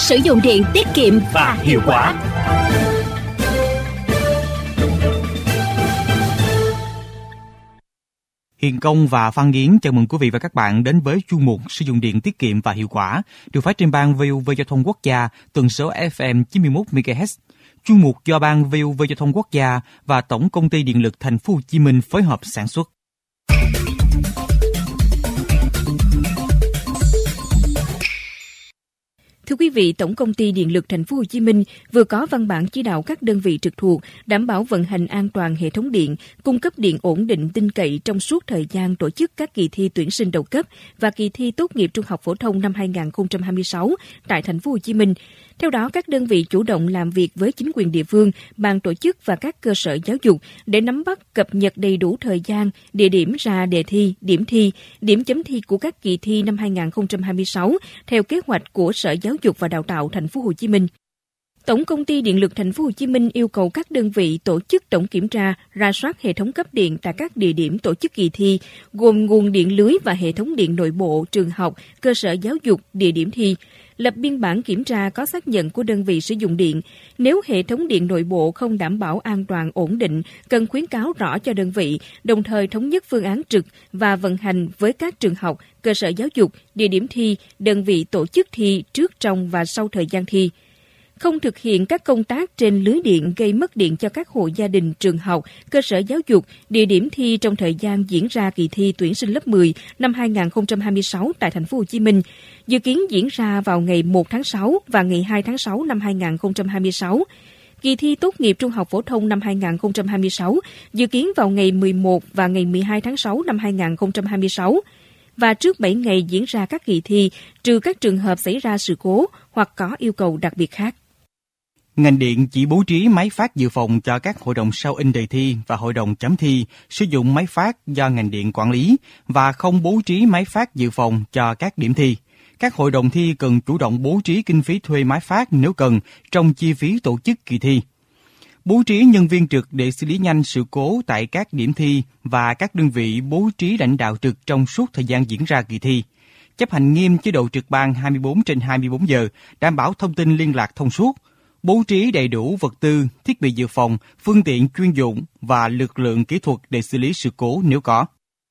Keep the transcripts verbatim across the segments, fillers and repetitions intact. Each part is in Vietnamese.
sử dụng điện tiết kiệm và hiệu quả. Hiền Công và Phan Nghiến chào mừng quý vị và các bạn đến với chuyên mục sử dụng điện tiết kiệm và hiệu quả được phát trên ban vê o vê Giao thông Quốc gia tần số ép em chín mươi mốt mê ga héc. Chuyên mục do ban vê o vê Giao thông Quốc gia và Tổng Công ty Điện lực Thành phố Hồ Chí Minh phối hợp sản xuất. Thưa quý vị, Tổng Công ty Điện lực Thành phố Hồ Chí Minh vừa có văn bản chỉ đạo các đơn vị trực thuộc đảm bảo vận hành an toàn hệ thống điện, cung cấp điện ổn định tin cậy trong suốt thời gian tổ chức các kỳ thi tuyển sinh đầu cấp và kỳ thi tốt nghiệp trung học phổ thông năm hai không hai sáu tại Thành phố Hồ Chí Minh. Theo đó, các đơn vị chủ động làm việc với chính quyền địa phương, ban tổ chức và các cơ sở giáo dục để nắm bắt, cập nhật đầy đủ thời gian, địa điểm ra đề thi, điểm thi, điểm chấm thi của các kỳ thi năm hai không hai sáu theo kế hoạch của Sở Giáo dục và Đào tạo Thành phố Hồ Chí Minh. Tổng Công ty Điện lực Thành phố Hồ Chí Minh yêu cầu các đơn vị tổ chức tổng kiểm tra, rà soát hệ thống cấp điện tại các địa điểm tổ chức kỳ thi, gồm nguồn điện lưới và hệ thống điện nội bộ, trường học, cơ sở giáo dục, địa điểm thi. Lập biên bản kiểm tra có xác nhận của đơn vị sử dụng điện. Nếu hệ thống điện nội bộ không đảm bảo an toàn ổn định, cần khuyến cáo rõ cho đơn vị, đồng thời thống nhất phương án trực và vận hành với các trường học, cơ sở giáo dục, địa điểm thi, đơn vị tổ chức thi trước, trong và sau thời gian thi. Không thực hiện các công tác trên lưới điện gây mất điện cho các hộ gia đình, trường học, cơ sở giáo dục, địa điểm thi trong thời gian diễn ra kỳ thi tuyển sinh lớp mười năm hai không hai sáu tại Thành phố Hồ Chí Minh, dự kiến diễn ra vào ngày một tháng sáu và ngày hai tháng sáu năm hai không hai sáu. Kỳ thi tốt nghiệp trung học phổ thông năm hai không hai sáu dự kiến vào ngày mười một và ngày mười hai tháng sáu năm hai không hai sáu. Và trước bảy ngày diễn ra các kỳ thi, trừ các trường hợp xảy ra sự cố hoặc có yêu cầu đặc biệt khác. Ngành điện chỉ bố trí máy phát dự phòng cho các hội đồng sau in đề thi và hội đồng chấm thi sử dụng máy phát do ngành điện quản lý và không bố trí máy phát dự phòng cho các điểm thi. Các hội đồng thi cần chủ động bố trí kinh phí thuê máy phát nếu cần trong chi phí tổ chức kỳ thi. Bố trí nhân viên trực để xử lý nhanh sự cố tại các điểm thi và các đơn vị bố trí lãnh đạo trực trong suốt thời gian diễn ra kỳ thi. Chấp hành nghiêm chế độ trực ban hai mươi bốn trên hai mươi bốn giờ, đảm bảo thông tin liên lạc thông suốt. Bố trí đầy đủ vật tư, thiết bị dự phòng, phương tiện chuyên dụng và lực lượng kỹ thuật để xử lý sự cố nếu có.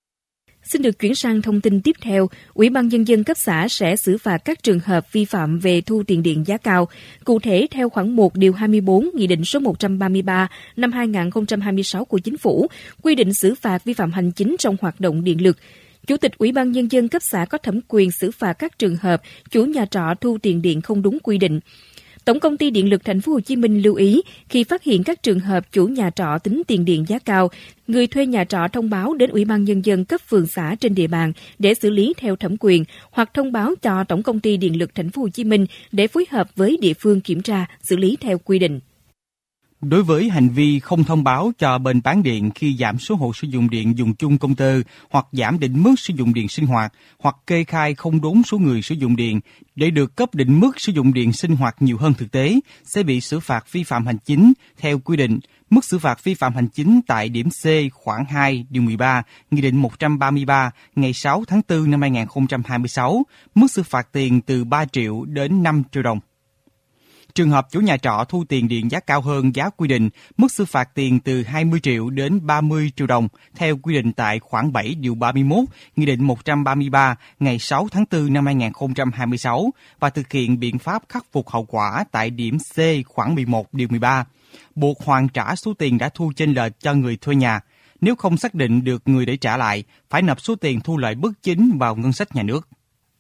Xin được chuyển sang thông tin tiếp theo. Ủy ban Nhân dân cấp xã sẽ xử phạt các trường hợp vi phạm về thu tiền điện giá cao. Cụ thể, theo khoản một điều hai mươi bốn Nghị định số một trăm ba mươi ba năm hai không hai sáu của Chính phủ, quy định xử phạt vi phạm hành chính trong hoạt động điện lực. Chủ tịch Ủy ban Nhân dân cấp xã có thẩm quyền xử phạt các trường hợp chủ nhà trọ thu tiền điện không đúng quy định. Tổng Công ty Điện lực Thành phố Hồ Chí Minh lưu ý, khi phát hiện các trường hợp chủ nhà trọ tính tiền điện giá cao, người thuê nhà trọ thông báo đến Ủy ban Nhân dân cấp phường xã trên địa bàn để xử lý theo thẩm quyền, hoặc thông báo cho Tổng Công ty Điện lực Thành phố Hồ Chí Minh để phối hợp với địa phương kiểm tra, xử lý theo quy định. Đối với hành vi không thông báo cho bên bán điện khi giảm số hộ sử dụng điện dùng chung công tơ hoặc giảm định mức sử dụng điện sinh hoạt hoặc kê khai không đúng số người sử dụng điện để được cấp định mức sử dụng điện sinh hoạt nhiều hơn thực tế sẽ bị xử phạt vi phạm hành chính theo quy định. Mức xử phạt vi phạm hành chính tại điểm C khoản hai điều mười ba Nghị định một trăm ba mươi ba ngày sáu tháng tư năm hai không hai sáu, mức xử phạt tiền từ ba triệu đến năm triệu đồng. Trường hợp chủ nhà trọ thu tiền điện giá cao hơn giá quy định, mức xử phạt tiền từ hai mươi triệu đến ba mươi triệu đồng theo quy định tại khoản bảy điều ba mươi mốt Nghị định một trăm ba mươi ba ngày sáu tháng tư năm hai không hai sáu và thực hiện biện pháp khắc phục hậu quả tại điểm C khoản mười một điều mười ba. Buộc hoàn trả số tiền đã thu chênh lệch cho người thuê nhà. Nếu không xác định được người để trả lại, phải nộp số tiền thu lợi bất chính vào ngân sách nhà nước.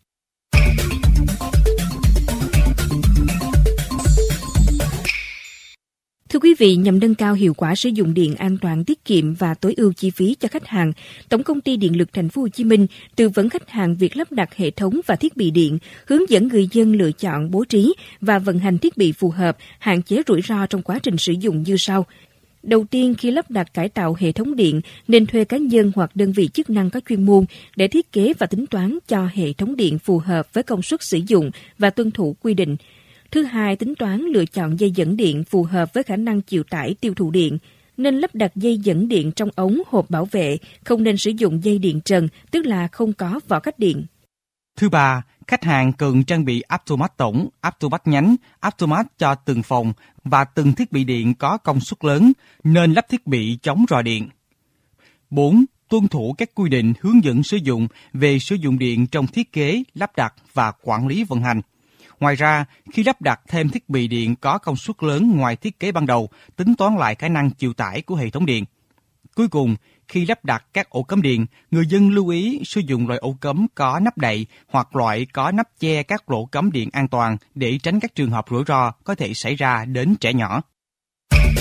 Thưa quý vị, nhằm nâng cao hiệu quả sử dụng điện an toàn, tiết kiệm và tối ưu chi phí cho khách hàng, Tổng Công ty Điện lực Thành phố Hồ Chí Minh tư vấn khách hàng việc lắp đặt hệ thống và thiết bị điện, hướng dẫn người dân lựa chọn, bố trí và vận hành thiết bị phù hợp, hạn chế rủi ro trong quá trình sử dụng như sau. Đầu tiên, khi lắp đặt cải tạo hệ thống điện, nên thuê cá nhân hoặc đơn vị chức năng có chuyên môn để thiết kế và tính toán cho hệ thống điện phù hợp với công suất sử dụng và tuân thủ quy định. Thứ hai, tính toán lựa chọn dây dẫn điện phù hợp với khả năng chịu tải tiêu thụ điện. Nên lắp đặt dây dẫn điện trong ống hộp bảo vệ, không nên sử dụng dây điện trần, tức là không có vỏ cách điện. Thứ ba, Khách hàng cần trang bị Aptomat tổng, Aptomat nhánh, Aptomat cho từng phòng và từng thiết bị điện có công suất lớn, nên lắp thiết bị chống rò điện. bốn. Tuân thủ các quy định hướng dẫn sử dụng về sử dụng điện trong thiết kế, lắp đặt và quản lý vận hành. Ngoài ra, khi lắp đặt thêm thiết bị điện có công suất lớn ngoài thiết kế ban đầu, tính toán lại khả năng chịu tải của hệ thống điện. Cuối cùng, khi lắp đặt các ổ cắm điện, người dân lưu ý sử dụng loại ổ cắm có nắp đậy hoặc loại có nắp che các lỗ cắm điện an toàn để tránh các trường hợp rủi ro có thể xảy ra đến trẻ nhỏ.